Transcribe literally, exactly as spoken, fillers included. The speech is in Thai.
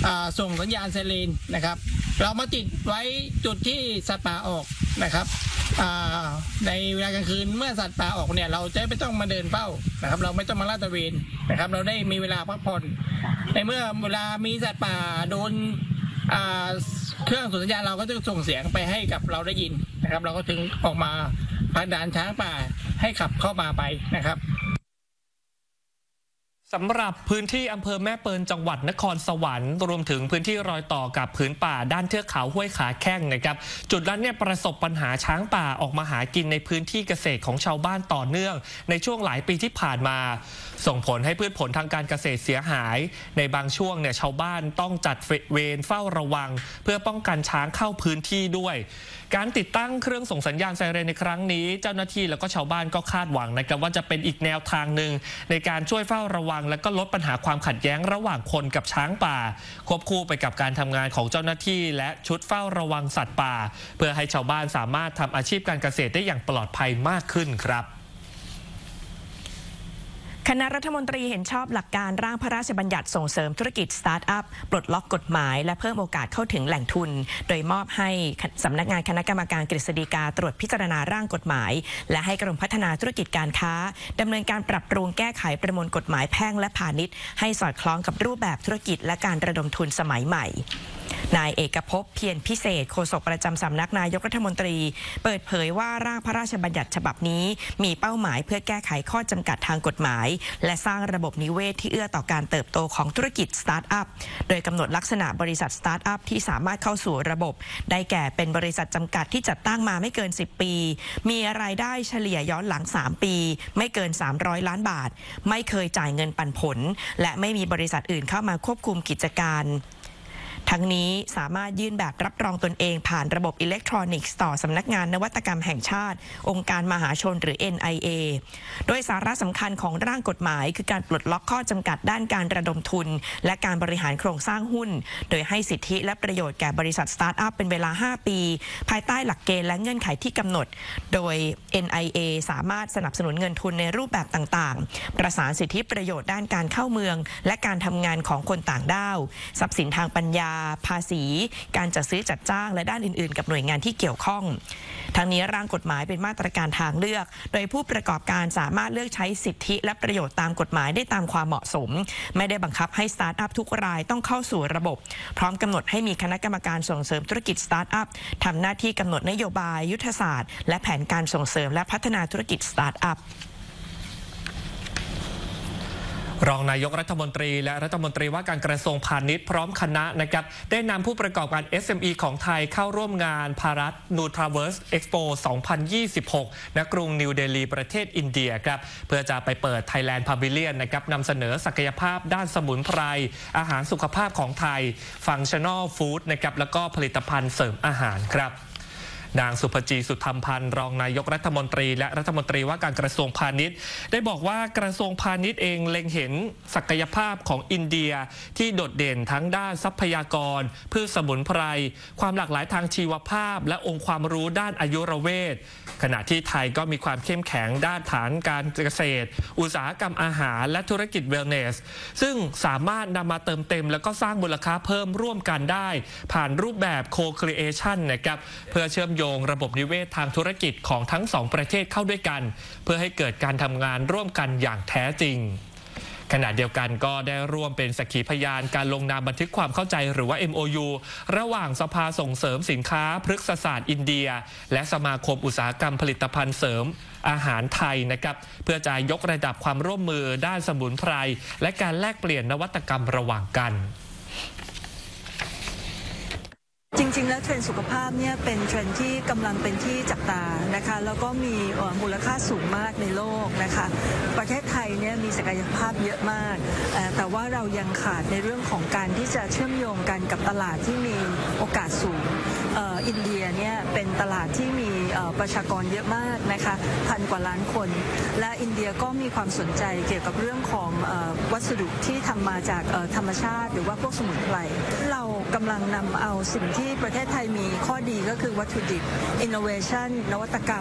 ส่งสัญญาณไซเรนนะครับเรามาติดไว้จุดที่สัตว์ป่าออกนะครับในเวลากลางคืนเมื่อสัตว์ป่าออกเนี่ยเราจะไม่ต้องมาเดินเฝ้านะครับเราไม่ต้องมาลาดตระเวนนะครับเราได้มีเวลาพักผ่อนในเมื่อเวลามีสัตว์ป่าโดนเครื่องส่งสัญญาณเราก็จะส่งเสียงไปให้กับเราได้ยินนะครับเราก็ถึงออกมาผลักดันช้างป่าให้ขับเข้ามาไปนะครับสำหรับพื้นที่อำเภอแม่เปิลจังหวัดนครสวรรค์รวมถึงพื้นที่รอยต่อกับผืนป่าด้านเทือกเขาห้วยขาแข้งนะครับจุดนั้นเนี่ยประสบปัญหาช้างป่าออกมาหากินในพื้นที่เกษตรของชาวบ้านต่อเนื่องในช่วงหลายปีที่ผ่านมาส่งผลให้พืชผลทางการเกษตรเสียหายในบางช่วงเนี่ยชาวบ้านต้องจัดเวรเฝ้าระวังเพื่อป้องกันช้างเข้าพื้นที่ด้วยการติดตั้งเครื่องส่งสัญญาณไซเรนในครั้งนี้เจ้าหน้าที่แล้วก็ชาวบ้านก็คาดหวังนะครับว่าจะเป็นอีกแนวทางหนึ่งในการช่วยเฝ้าระวังและก็ลดปัญหาความขัดแย้งระหว่างคนกับช้างป่าควบคู่ไปกับการทำงานของเจ้าหน้าที่และชุดเฝ้าระวังสัตว์ป่าเพื่อให้ชาวบ้านสามารถทำอาชีพการเกษตรได้อย่างปลอดภัยมากขึ้นครับคณะรัฐมนตรีเห็นชอบหลักการร่างพระราชบัญญัติส่งเสริมธุรกิจสตาร์ทอัพปลดล็อกกฎหมายและเพิ่มโอกาสเข้าถึงแหล่งทุนโดยมอบให้สำนักงานคณะกรรมการกฤษฎีกาตรวจพิจารณาร่างกฎหมายและให้กรมพัฒนาธุรกิจการค้าดำเนินการปรับปรุงแก้ไขประมวลกฎหมายแพ่งและพาณิชย์ให้สอดคล้องกับรูปแบบธุรกิจและการระดมทุนสมัยใหม่นายเอกภพเพียรพิเศษโฆษกประจำสำนักนายกรัฐมนตรีเปิดเผยว่าร่างพระราชบัญญัติฉบับนี้มีเป้าหมายเพื่อแก้ไขข้อจำกัดทางกฎหมายและสร้างระบบนิเวศที่เอื้อต่อการเติบโตของธุรกิจสตาร์ทอัพโดยกำหนดลักษณะบริษัทสตาร์ทอัพที่สามารถเข้าสู่ระบบได้แก่เป็นบริษัทจำกัดที่จัดตั้งมาไม่เกินสิบปีมีรายได้เฉลี่ยย้อนหลังสามปีไม่เกินสามร้อยล้านบาทไม่เคยจ่ายเงินปันผลและไม่มีบริษัทอื่นเข้ามาควบคุมกิจการทั้งนี้สามารถยื่นแบบรับรองตนเองผ่านระบบอิเล็กทรอนิกส์ต่อสำนักงานนวัตกรรมแห่งชาติองค์การมหาชนหรือ เอ็น ไอ เอ โดยสาระสำคัญของร่างกฎหมายคือการปลดล็อกข้อจำกัดด้านการระดมทุนและการบริหารโครงสร้างหุ้นโดยให้สิทธิและประโยชน์แก่บริษัทสตาร์ทอัพเป็นเวลาห้าปีภายใต้หลักเกณฑ์และเงื่อนไขที่กำหนดโดย เอ็น ไอ เอ สามารถสนับสนุนเงินทุนในรูปแบบต่างๆประสานสิทธิประโยชน์ด้านการเข้าเมืองและการทำงานของคนต่างด้าวทรัพย์สินทางปัญญาภาษีการจัดซื้อจัดจ้างและด้านอื่นๆกับหน่วยงานที่เกี่ยวข้องทั้งนี้ร่างกฎหมายเป็นมาตรการทางเลือกโดยผู้ประกอบการสามารถเลือกใช้สิทธิและประโยชน์ตามกฎหมายได้ตามความเหมาะสมไม่ได้บังคับให้สตาร์ทอัพทุกรายต้องเข้าสู่ระบบพร้อมกำหนดให้มีคณะกรรมการส่งเสริมธุรกิจสตาร์ทอัพทำหน้าที่กำหนดนโยบายยุทธศาสตร์และแผนการส่งเสริมและพัฒนาธุรกิจสตาร์ทอัพรองนายกรัฐมนตรีและรัฐมนตรีว่าการกระทรวงพาณิชย์พร้อมคณะนะครับได้นำผู้ประกอบการ เอส เอ็ม อี ของไทยเข้าร่วมงานภารัตนูทราเวิร์สเอ็กซ์โป สองพันยี่สิบหก ณ กรุงนิวเดลีประเทศอินเดียครับเพื่อจะไปเปิด Thailand Pavilion นะครับนำเสนอศักยภาพด้านสมุนไพรอาหารสุขภาพของไทย Functional Food นะครับแล้วก็ผลิตภัณฑ์เสริมอาหารครับนางสุภจีสุธรรมพันธ์รองนายกรัฐมนตรีและรัฐมนตรีว่าการกระทรวงพาณิชย์ได้บอกว่ากระทรวงพาณิชย์เองเล็งเห็นศักยภาพของอินเดียที่โดดเด่นทั้งด้านทรัพยากรพืชสมุนไพรความหลากหลายทางชีวภาพและองค์ความรู้ด้านอายุรเวทขณะที่ไทยก็มีความเข้มแข็งด้านฐานการเกษตรอุตสาหกรรมอาหารและธุรกิจเวลเนสซึ่งสามารถนำมาเติมเต็มแล้วก็สร้างมูลค่าเพิ่มร่วมกันได้ผ่านรูปแบบ Co-Creation นะครับเพื่อเชื่อมโยงระบบนิเวศทางธุรกิจของทั้งสองประเทศเข้าด้วยกันเพื่อให้เกิดการทำงานร่วมกันอย่างแท้จริงขณะเดียวกันก็ได้ร่วมเป็นสักขีพยานการลงนามบันทึกความเข้าใจหรือว่า เอ็ม โอ ยู ระหว่างสภาส่งเสริมสินค้าพฤกษศาสตร์อินเดียและสมาคมอุตสาหกรรมผลิตภัณฑ์เสริมอาหารไทยนะครับเพื่อจะยกระดับความร่วมมือด้านสมุนไพรและการแลกเปลี่ยนนวัตกรรมระหว่างกันจริงๆแล้วเทรนด์สุขภาพเนี่ยเป็นเทรนด์ที่กำลังเป็นที่จับตานะคะแล้วก็มีมูลค่าสูงมากในโลกนะคะประเทศไทยเนี่ยมีศักยภาพเยอะมากแต่ว่าเรายังขาดในเรื่องของการที่จะเชื่อมโยงกันกับตลาดที่มีโอกาสสูงอินเดียเนี่ยเป็นตลาดที่มีประชากรเยอะมากนะคะพันกว่าล้านคนและอินเดียก็มีความสนใจเกี่ยวกับเรื่องของวัสดุที่ทำมาจากธรรมชาติหรือว่าพวกสมุนไพรเรากำลังนำเอาสิ่งที่ประเทศไทยมีข้อดีก็คือวัตถุดิบ innovation นวัตกรรม